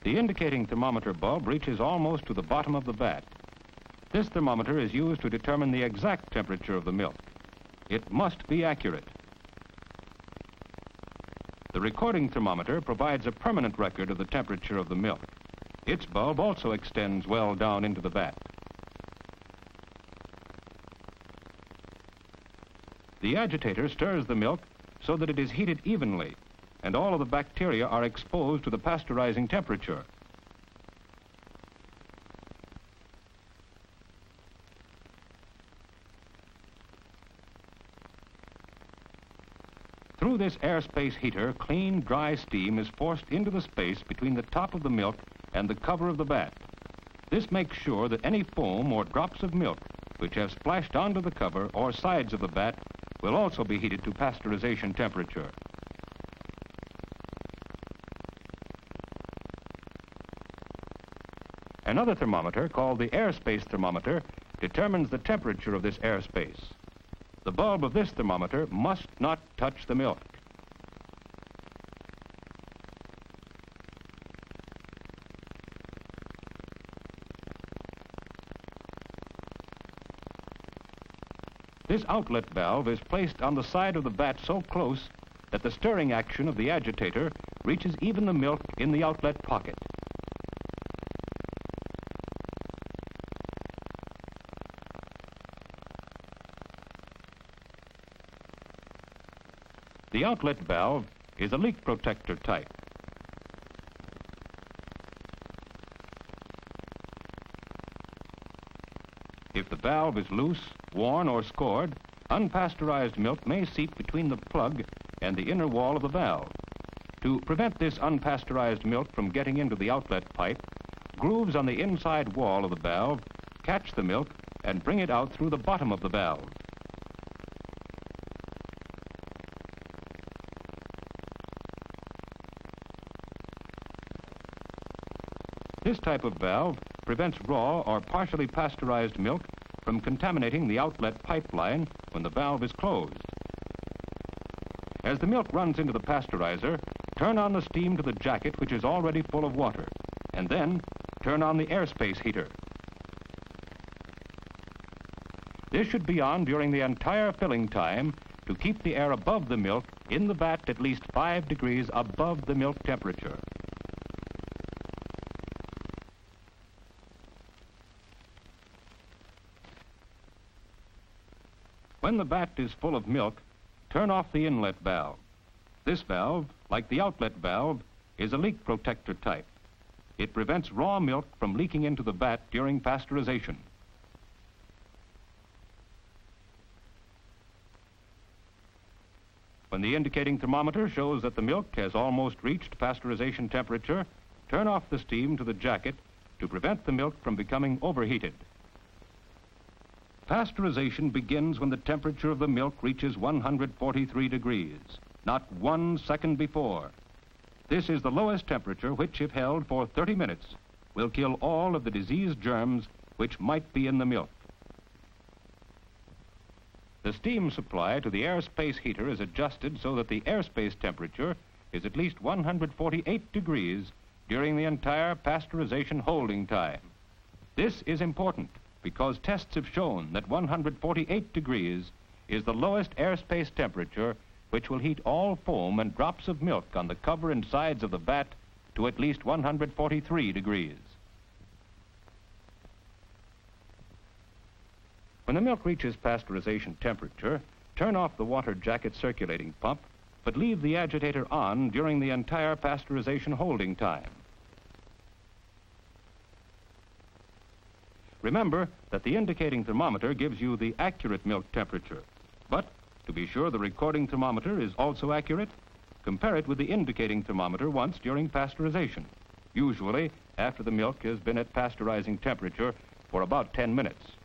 The indicating thermometer bulb reaches almost to the bottom of the vat. This thermometer is used to determine the exact temperature of the milk. It must be accurate. The recording thermometer provides a permanent record of the temperature of the milk. Its bulb also extends well down into the vat. The agitator stirs the milk so that it is heated evenly, and all of the bacteria are exposed to the pasteurizing temperature. Through this airspace heater, clean, dry steam is forced into the space between the top of the milk and the cover of the vat. This makes sure that any foam or drops of milk which have splashed onto the cover or sides of the vat will also be heated to pasteurization temperature. Another thermometer, called the airspace thermometer, determines the temperature of this airspace. The bulb of this thermometer must not touch the milk. This outlet valve is placed on the side of the vat so close that the stirring action of the agitator reaches even the milk in the outlet pocket. The outlet valve is a leak protector type. If the valve is loose, worn, or scored, unpasteurized milk may seep between the plug and the inner wall of the valve. To prevent this unpasteurized milk from getting into the outlet pipe, grooves on the inside wall of the valve catch the milk and bring it out through the bottom of the valve. This type of valve prevents raw or partially pasteurized milk from contaminating the outlet pipeline when the valve is closed. As the milk runs into the pasteurizer, turn on the steam to the jacket, which is already full of water, and then turn on the airspace heater. This should be on during the entire filling time to keep the air above the milk in the vat at least 5 degrees above the milk temperature. When the vat is full of milk, turn off the inlet valve. This valve, like the outlet valve, is a leak protector type. It prevents raw milk from leaking into the vat during pasteurization. When the indicating thermometer shows that the milk has almost reached pasteurization temperature, turn off the steam to the jacket to prevent the milk from becoming overheated. Pasteurization begins when the temperature of the milk reaches 143 degrees, not 1 second before. This is the lowest temperature which, if held for 30 minutes, will kill all of the disease germs which might be in the milk. The steam supply to the airspace heater is adjusted so that the airspace temperature is at least 148 degrees during the entire pasteurization holding time. This is important because tests have shown that 148 degrees is the lowest airspace temperature which will heat all foam and drops of milk on the cover and sides of the vat to at least 143 degrees. When the milk reaches pasteurization temperature, turn off the water jacket circulating pump, but leave the agitator on during the entire pasteurization holding time. Remember that the indicating thermometer gives you the accurate milk temperature, but to be sure the recording thermometer is also accurate, compare it with the indicating thermometer once during pasteurization, usually after the milk has been at pasteurizing temperature for about 10 minutes.